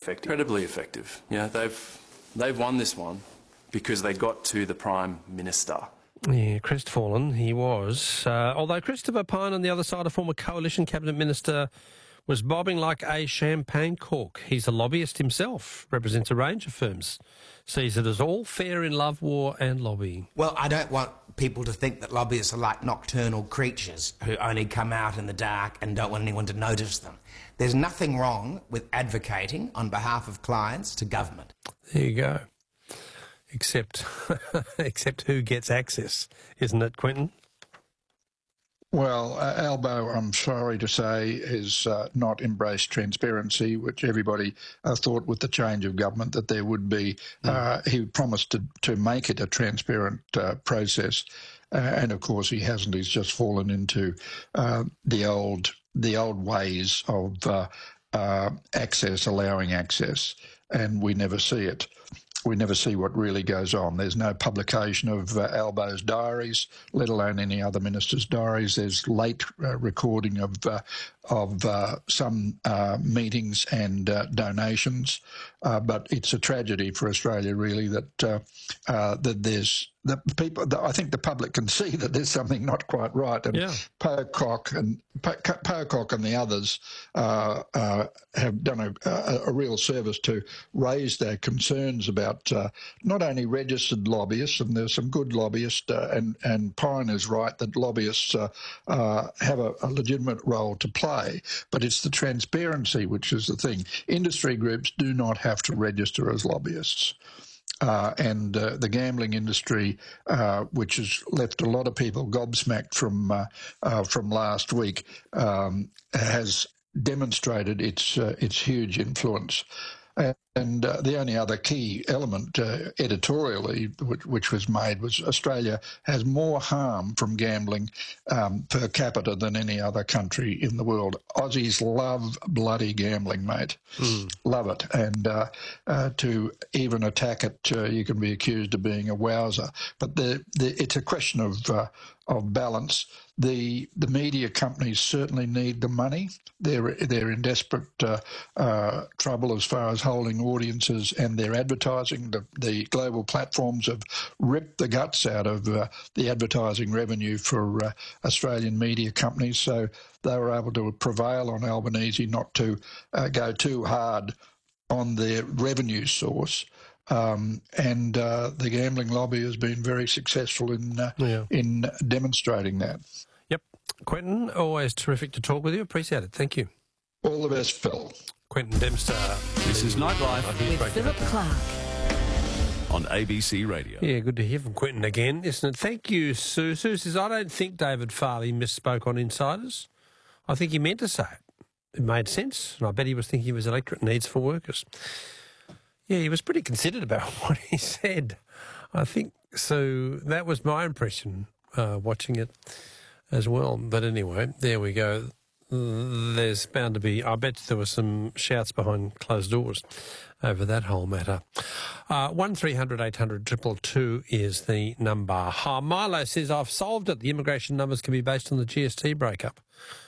effective? Incredibly effective. Yeah, they've won this one because they got to the Prime Minister. Yeah, crestfallen he was. Although Christopher Pyne on the other side, a former coalition cabinet minister, was bobbing like a champagne cork. He's a lobbyist himself, represents a range of firms, sees it as all fair in love, war and lobbying. Well, I don't want people to think that lobbyists are like nocturnal creatures who only come out in the dark and don't want anyone to notice them. There's nothing wrong with advocating on behalf of clients to government. There you go. Except who gets access, isn't it, Quentin? Well, Albo, I'm sorry to say, has not embraced transparency, which everybody thought with the change of government that there would be. He promised to make it a transparent process, and of course he hasn't. He's just fallen into the old ways of allowing access, and we never see it. We never see what really goes on. There's no publication of Albo's diaries, let alone any other minister's diaries. There's late recording of some meetings and donations, but it's a tragedy for Australia, really, that there's people. I think the public can see that there's something not quite right, and Pocock and the others have done a real service to raise their concerns about not only registered lobbyists, and there's some good lobbyists, and Pyne is right that lobbyists have a legitimate role to play, but it's the transparency which is the thing. Industry groups do not have to register as lobbyists. And the gambling industry, which has left a lot of people gobsmacked from last week, has demonstrated its huge influence. And the only other key element editorially which was made was Australia has more harm from gambling per capita than any other country in the world. Aussies love bloody gambling, mate. Love it. And to even attack it, you can be accused of being a wowser. But it's a question of balance. The media companies certainly need the money. They're in desperate trouble as far as holding audiences, and their advertising. The global platforms have ripped the guts out of the advertising revenue for Australian media companies, so they were able to prevail on Albanese not to go too hard on their revenue source. And the gambling lobby has been very successful in demonstrating that. Yep. Quentin, always terrific to talk with you. Appreciate it. Thank you. All the best, Phil. Quentin Dempster. This is Nightlife with Philip Clark on ABC Radio. Yeah, good to hear from Quentin again, isn't it? Thank you, Sue. Sue says, I don't think David Farley misspoke on insiders. I think he meant to say it. It made sense, and I bet he was thinking of his electorate needs for workers. Yeah, he was pretty considered about what he said, I think. So that was my impression watching it as well. But anyway, there we go. There's bound to be, I bet there were some shouts behind closed doors over that whole matter. 1300 800 222 is the number. Milo says, I've solved it. The immigration numbers can be based on the GST breakup.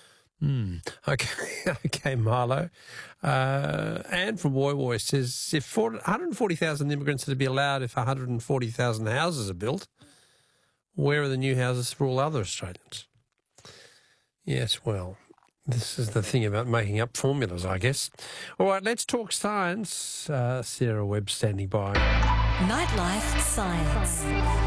Okay, Milo. Anne from Woy Woy says, if 140,000 immigrants are to be allowed if 140,000 houses are built, where are the new houses for all other Australians? Yes, well, this is the thing about making up formulas, I guess. All right, let's talk science. Sarah Webb standing by. Nightlife Science.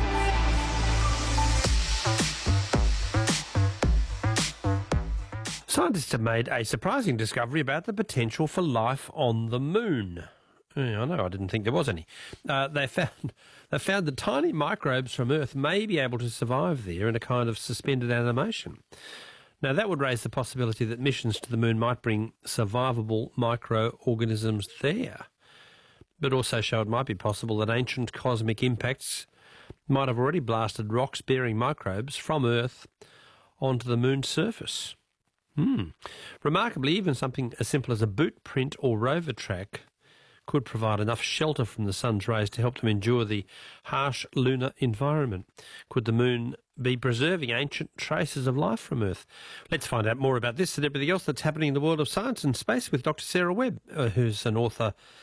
Scientists have made a surprising discovery about the potential for life on the moon. Yeah, I know, I didn't think there was any. They found that tiny microbes from Earth may be able to survive there in a kind of suspended animation. Now, that would raise the possibility that missions to the moon might bring survivable microorganisms there, but also show it might be possible that ancient cosmic impacts might have already blasted rocks bearing microbes from Earth onto the moon's surface. Remarkably, even something as simple as a boot print or rover track could provide enough shelter from the sun's rays to help them endure the harsh lunar environment. Could the moon be preserving ancient traces of life from Earth? Let's find out more about this and everything else that's happening in the world of science and space with Dr. Sarah Webb, who's an author